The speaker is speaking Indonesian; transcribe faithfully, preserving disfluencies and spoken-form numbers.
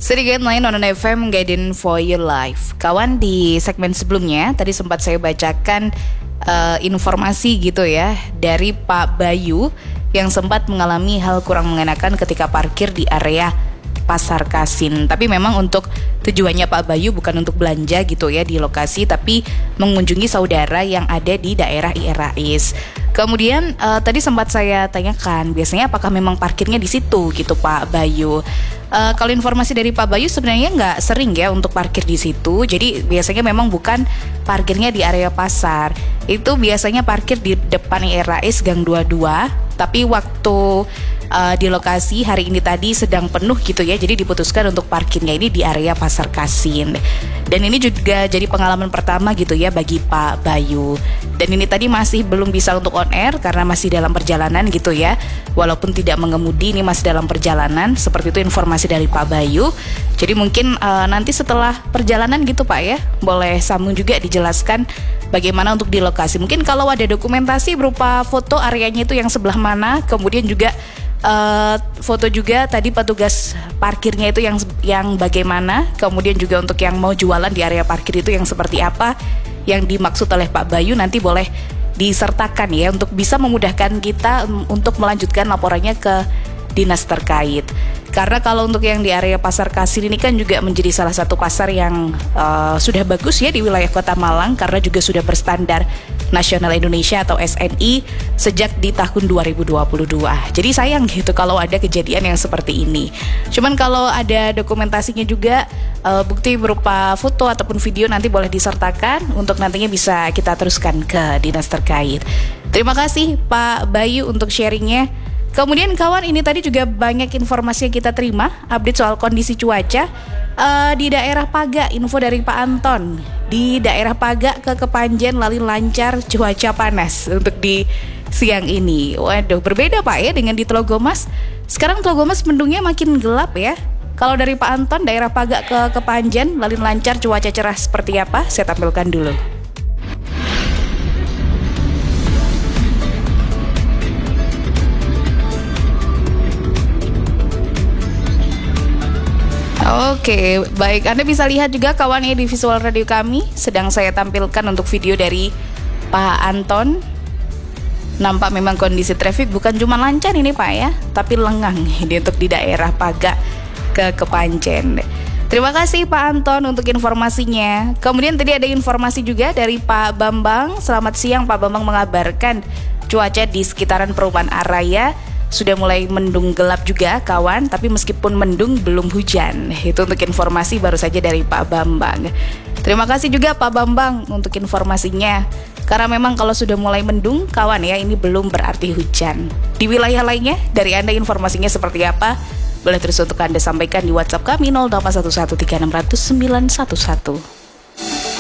Sedikit lain on F M Guiding for Your Life. Kawan, di segmen sebelumnya tadi sempat saya bacakan uh, informasi gitu ya dari Pak Bayu yang sempat mengalami hal kurang mengenakan ketika parkir di area Pasar Kasin. Tapi memang untuk tujuannya Pak Bayu bukan untuk belanja gitu ya di lokasi, tapi mengunjungi saudara yang ada di daerah I R A I S. Kemudian uh, tadi sempat saya tanyakan, biasanya apakah memang parkirnya di situ gitu Pak Bayu? Uh, kalau informasi dari Pak Bayu sebenarnya nggak sering ya untuk parkir di situ. Jadi biasanya memang bukan parkirnya di area pasar. Itu biasanya parkir di depan I R A I S Gang dua puluh dua. Tapi waktu uh, di lokasi hari ini tadi sedang penuh gitu ya. Jadi diputuskan untuk parkirnya ini di area Pasar Kasin. Dan ini juga jadi pengalaman pertama gitu ya bagi Pak Bayu. Dan ini tadi masih belum bisa untuk on air karena masih dalam perjalanan gitu ya. Walaupun tidak mengemudi, ini masih dalam perjalanan. Seperti itu informasi dari Pak Bayu. Jadi mungkin uh, nanti setelah perjalanan gitu Pak ya, boleh sambung juga dijelaskan bagaimana untuk di lokasi. Mungkin kalau ada dokumentasi berupa foto areanya itu yang sebelah mana, kemudian juga Uh, foto juga tadi petugas parkirnya itu yang yang bagaimana, kemudian juga untuk yang mau jualan di area parkir itu yang seperti apa yang dimaksud oleh Pak Bayu, nanti boleh disertakan ya untuk bisa memudahkan kita untuk melanjutkan laporannya ke dinas terkait. Karena kalau untuk yang di area Pasar Kasin ini kan juga menjadi salah satu pasar yang uh, sudah bagus ya di wilayah Kota Malang, karena juga sudah berstandar Nasional Indonesia atau S N I sejak di tahun dua ribu dua puluh dua. Jadi sayang gitu kalau ada kejadian yang seperti ini. Cuman kalau ada dokumentasinya juga, uh, bukti berupa foto ataupun video, nanti boleh disertakan untuk nantinya bisa kita teruskan ke dinas terkait. Terima kasih Pak Bayu untuk sharingnya. Kemudian kawan, ini tadi juga banyak informasi yang kita terima, update soal kondisi cuaca uh, di daerah Paga. Info dari Pak Anton, di daerah Paga ke Kepanjen lalu lancar, cuaca panas untuk di siang ini. Waduh, berbeda Pak ya dengan di Tlogomas. Sekarang Tlogomas mendungnya makin gelap ya. Kalau dari Pak Anton, daerah Paga ke Kepanjen lalu lancar, cuaca cerah seperti apa? Saya tampilkan dulu. Oke, baik. Anda bisa lihat juga kawan ya di visual radio kami. Sedang saya tampilkan untuk video dari Pak Anton. Nampak memang kondisi traffic bukan cuma lancar ini Pak ya, tapi lengang ini untuk di daerah Paga ke Kepanjen. Terima kasih Pak Anton untuk informasinya. Kemudian tadi ada informasi juga dari Pak Bambang. Selamat siang, Pak Bambang mengabarkan cuaca di sekitaran perumahan Araya sudah mulai mendung gelap juga kawan, tapi meskipun mendung belum hujan. Itu untuk informasi baru saja dari Pak Bambang. Terima kasih juga Pak Bambang untuk informasinya. Karena memang kalau sudah mulai mendung kawan ya, ini belum berarti hujan. Di wilayah lainnya dari Anda informasinya seperti apa? Boleh terus untuk Anda sampaikan di WhatsApp kami nol delapan satu satu tiga enam nol nol sembilan satu satu.